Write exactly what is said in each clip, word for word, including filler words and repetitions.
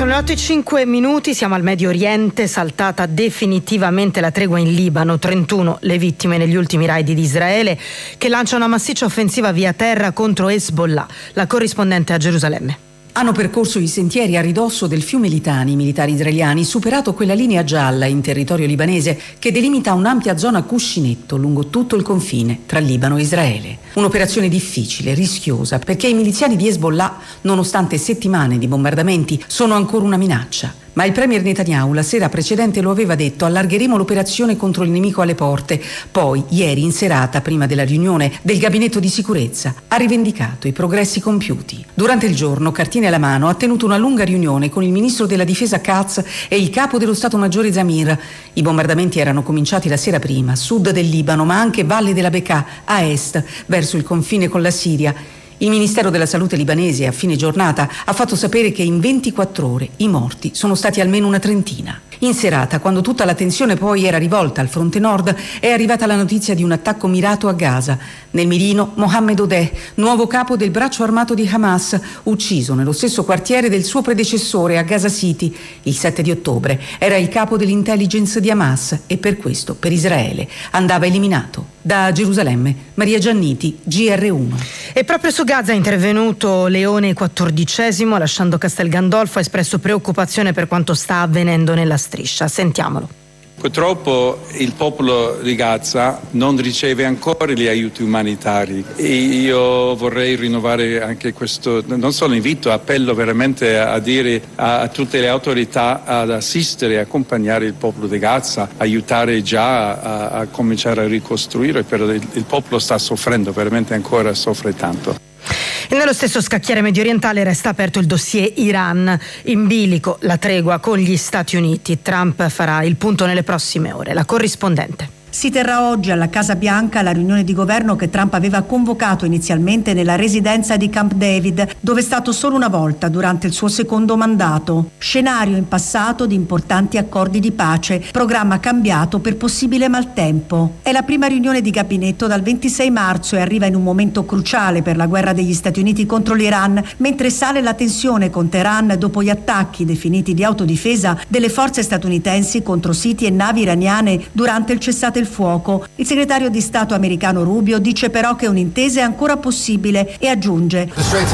Sono le otto e cinque minuti, siamo al Medio Oriente, saltata definitivamente la tregua in Libano, trentuno le vittime negli ultimi raid di Israele che lancia una massiccia offensiva via terra contro Hezbollah. La corrispondente a Gerusalemme. Hanno percorso i sentieri a ridosso del fiume Litani, i militari israeliani, superato quella linea gialla in territorio libanese che delimita un'ampia zona cuscinetto lungo tutto il confine tra Libano e Israele. Un'operazione difficile, rischiosa, perché i miliziani di Hezbollah, nonostante settimane di bombardamenti, sono ancora una minaccia. Ma il premier Netanyahu la sera precedente lo aveva detto: allargheremo l'operazione contro il nemico alle porte. Poi, ieri in serata, prima della riunione del gabinetto di sicurezza, ha rivendicato i progressi compiuti. Durante il giorno, cartine alla mano, ha tenuto una lunga riunione con il ministro della difesa Katz e il capo dello Stato Maggiore Zamir. I bombardamenti erano cominciati la sera prima, a sud del Libano, ma anche Valle della Bekaa, a est, verso il confine con la Siria. Il Ministero della Salute libanese a fine giornata ha fatto sapere che in ventiquattro ore i morti sono stati almeno una trentina. In serata, quando tutta la tensione poi era rivolta al fronte nord, è arrivata la notizia di un attacco mirato a Gaza. Nel mirino Mohammed Odeh, nuovo capo del braccio armato di Hamas, ucciso nello stesso quartiere del suo predecessore a Gaza City il sette di ottobre. Era il capo dell'intelligence di Hamas e per questo, per Israele, andava eliminato. Da Gerusalemme, Maria Gianniti, G R uno. E proprio su Gaza è intervenuto Leone quattordicesimo, lasciando Castel Gandolfo, ha espresso preoccupazione per quanto sta avvenendo nella striscia. Sentiamolo. Purtroppo il popolo di Gaza non riceve ancora gli aiuti umanitari e io vorrei rinnovare anche questo, non solo invito, appello veramente a dire a, a tutte le autorità ad assistere, accompagnare il popolo di Gaza, aiutare già a, a cominciare a ricostruire, però il, il popolo sta soffrendo, veramente ancora soffre tanto. E nello stesso scacchiere mediorientale resta aperto il dossier Iran. In bilico la tregua con gli Stati Uniti. Trump farà il punto nelle prossime ore. La corrispondente. Si terrà oggi alla Casa Bianca la riunione di governo che Trump aveva convocato inizialmente nella residenza di Camp David, dove è stato solo una volta durante il suo secondo mandato. Scenario in passato di importanti accordi di pace, programma cambiato per possibile maltempo. È la prima riunione di gabinetto dal ventisei marzo e arriva in un momento cruciale per la guerra degli Stati Uniti contro l'Iran, mentre sale la tensione con Teheran dopo gli attacchi definiti di autodifesa delle forze statunitensi contro siti e navi iraniane durante il cessate il fuoco. Il segretario di Stato americano Rubio dice però che un'intesa è ancora possibile e aggiunge: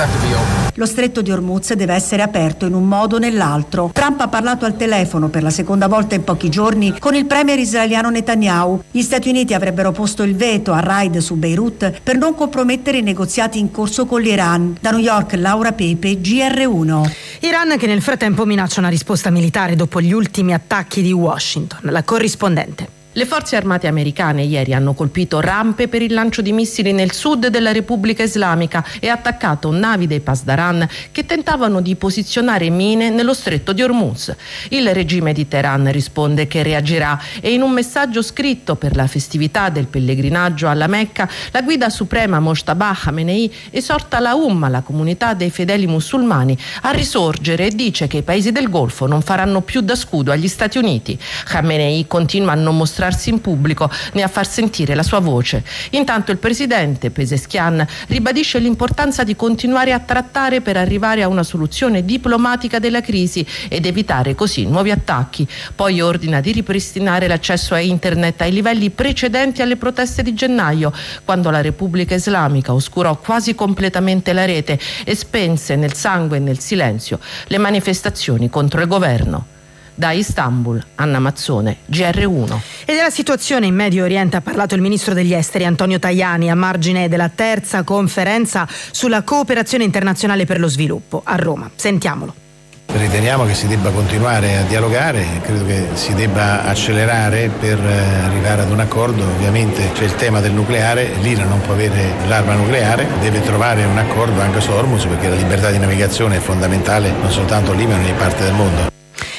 lo stretto di Hormuz deve essere aperto in un modo o nell'altro. Trump ha parlato al telefono per la seconda volta in pochi giorni con il premier israeliano Netanyahu. Gli Stati Uniti avrebbero posto il veto al raid su Beirut per non compromettere i negoziati in corso con l'Iran. Da New York, Laura Pepe, G R uno. Iran che nel frattempo minaccia una risposta militare dopo gli ultimi attacchi di Washington. La corrispondente. Le forze armate americane ieri hanno colpito rampe per il lancio di missili nel sud della Repubblica Islamica e attaccato navi dei Pasdaran che tentavano di posizionare mine nello stretto di Hormuz. Il regime di Teheran risponde che reagirà e in un messaggio scritto per la festività del pellegrinaggio alla Mecca, la guida suprema Mojtaba Khamenei esorta la Umma, la comunità dei fedeli musulmani, a risorgere e dice che i paesi del Golfo non faranno più da scudo agli Stati Uniti. Khamenei continua a non mostrare in pubblico né a far sentire la sua voce. Intanto il presidente Pezeshkian ribadisce l'importanza di continuare a trattare per arrivare a una soluzione diplomatica della crisi ed evitare così nuovi attacchi. Poi ordina di ripristinare l'accesso a internet ai livelli precedenti alle proteste di gennaio, quando la Repubblica Islamica oscurò quasi completamente la rete e spense nel sangue e nel silenzio le manifestazioni contro il governo. Da Istanbul, Anna Mazzone, G R uno. E della situazione in Medio Oriente ha parlato il ministro degli esteri Antonio Tajani a margine della terza conferenza sulla cooperazione internazionale per lo sviluppo a Roma. Sentiamolo. Riteniamo che si debba continuare a dialogare, credo che si debba accelerare per arrivare ad un accordo. Ovviamente c'è il tema del nucleare, l'Iran non può avere l'arma nucleare, deve trovare un accordo anche su Hormuz perché la libertà di navigazione è fondamentale non soltanto in Libano ma in parte del mondo.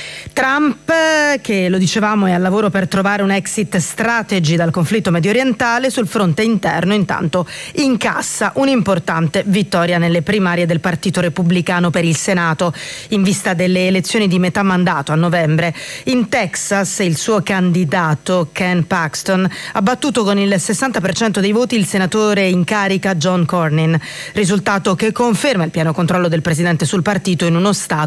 Trump, che lo dicevamo è al lavoro per trovare un exit strategy dal conflitto mediorientale, sul fronte interno intanto incassa un'importante vittoria nelle primarie del Partito Repubblicano per il Senato in vista delle elezioni di metà mandato a novembre. In Texas il suo candidato Ken Paxton ha battuto con il sessanta per cento dei voti il senatore in carica John Cornyn, risultato che conferma il pieno controllo del presidente sul partito in uno stato